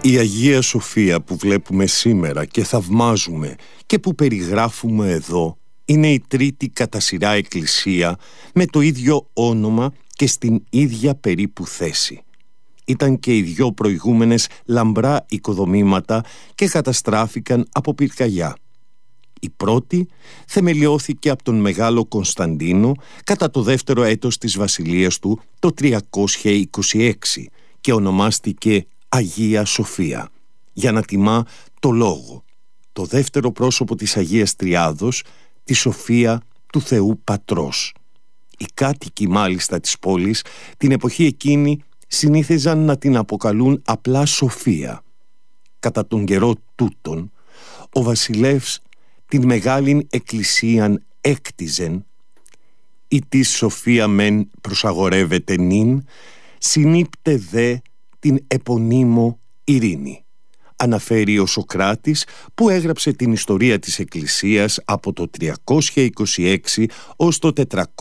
Η Αγία Σοφία που βλέπουμε σήμερα και θαυμάζουμε και που περιγράφουμε εδώ είναι η τρίτη κατά σειρά εκκλησία με το ίδιο όνομα και στην ίδια περίπου θέση. Ήταν και οι δυο προηγούμενες λαμπρά οικοδομήματα και καταστράφηκαν από πυρκαγιά. Η πρώτη θεμελιώθηκε από τον Μεγάλο Κωνσταντίνο κατά το δεύτερο έτος της βασιλείας του το 326 και ονομάστηκε Αγία Σοφία για να τιμά το Λόγο, το δεύτερο πρόσωπο της Αγίας Τριάδος, τη Σοφία του Θεού Πατρός. Οι κάτοικοι μάλιστα της πόλης την εποχή εκείνη συνήθιζαν να την αποκαλούν απλά Σοφία. Κατά τον καιρό τούτον, ο βασιλεύς την μεγάλην εκκλησίαν έκτιζεν, η της Σοφία μεν προσαγορεύεται νυν, συνήπτε δε την επωνύμω ειρήνη. Αναφέρει ο Σωκράτης που έγραψε την ιστορία της Εκκλησίας από το 326 ως το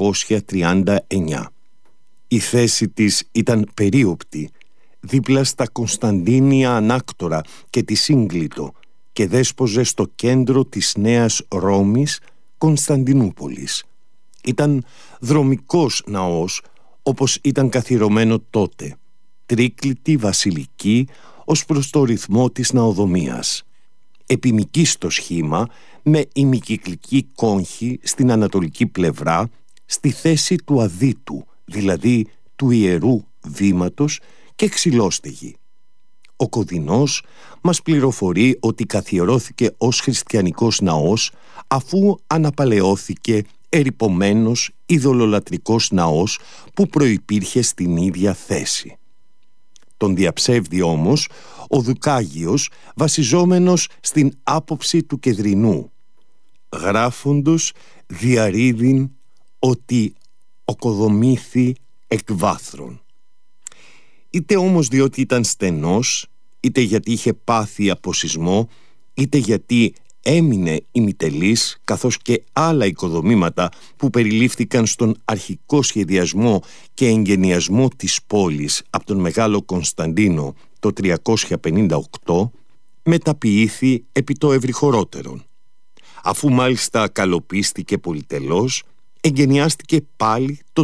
439. Η θέση της ήταν περίοπτη, δίπλα στα Κωνσταντίνια ανάκτορα και τη Σύγκλιτο και δέσποζε στο κέντρο της Νέας Ρώμης, Κωνσταντινούπολης. Ήταν δρομικός ναός όπως ήταν καθιερωμένο τότε, τρίκλητη βασιλική ως προς το ρυθμό της ναοδομίας. Επιμική στο σχήμα με ημικυκλική κόγχη στην ανατολική πλευρά στη θέση του αδίτου, δηλαδή του ιερού βήματος και ξυλόστεγη. Ο Κωδινός μας πληροφορεί ότι καθιερώθηκε ως χριστιανικός ναός αφού αναπαλαιώθηκε ερειπωμένος ειδωλολατρικός ναός που προϋπήρχε στην ίδια θέση. Τον διαψεύδει όμως ο Δουκάγιος βασιζόμενος στην άποψη του Κεδρινού, γράφοντος διαρρήδην ότι οκοδομήθη εκ βάθρων. Είτε όμως διότι ήταν στενός, είτε γιατί είχε πάθει από σεισμό, είτε γιατί έμεινε ημιτελής, καθώς και άλλα οικοδομήματα που περιλήφθηκαν στον αρχικό σχεδιασμό και εγγενιασμό της πόλης από τον Μεγάλο Κωνσταντίνο το 358, μεταποιήθη επί το ευρυχωρότερον. Αφού μάλιστα καλοπίστηκε πολυτελώς, εγγενιάστηκε πάλι το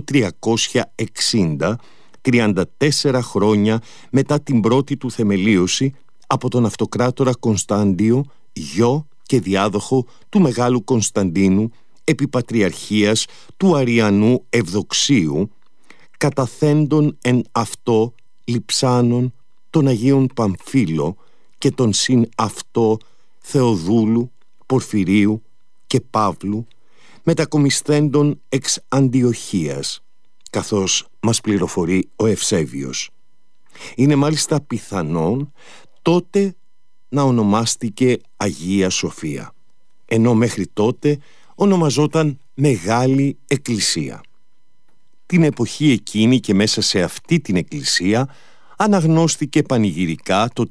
360, 34 χρόνια μετά την πρώτη του θεμελίωση από τον αυτοκράτορα Κωνσταντίο, γιο και διάδοχο του Μεγάλου Κωνσταντίνου επί πατριαρχίας του Αριανού Ευδοξίου, καταθέντων εν αυτό λειψάνων των Αγίων Παμφύλο και των συν αυτό Θεοδούλου, Πορφυρίου και Παύλου, μετακομισθέντων εξ Αντιοχίας, καθώς μας πληροφορεί ο Ευσέβιος. Είναι μάλιστα πιθανόν τότε να ονομάστηκε Αγία Σοφία, ενώ μέχρι τότε ονομαζόταν Μεγάλη Εκκλησία. Την εποχή εκείνη και μέσα σε αυτή την εκκλησία αναγνώστηκε πανηγυρικά το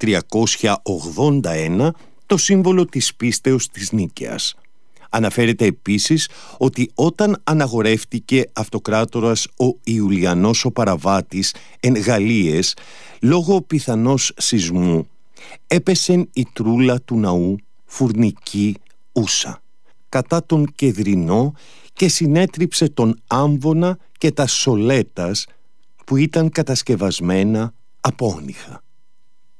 381 το σύμβολο της πίστεως της Νίκαιας. Αναφέρεται επίσης ότι όταν αναγορεύτηκε αυτοκράτορας ο Ιουλιανός ο Παραβάτης εν Γαλλίες, λόγω πιθανώς σεισμού, έπεσεν η τρούλα του ναού φουρνική ούσα κατά τον Κεδρινό και συνέτριψε τον άμβονα και τα σολέτας που ήταν κατασκευασμένα από όνυχα.